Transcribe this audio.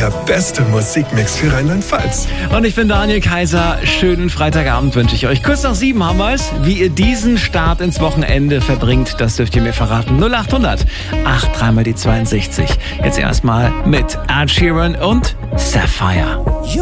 der beste Musikmix für Rheinland-Pfalz. Und ich bin Daniel Kaiser. Schönen Freitagabend wünsche ich euch. Kurz nach 7 haben wir es. Wie ihr diesen Start ins Wochenende verbringt, das dürft ihr mir verraten. 0800 83 mal die 62. Jetzt erstmal mit Ed Sheeran und Sapphire.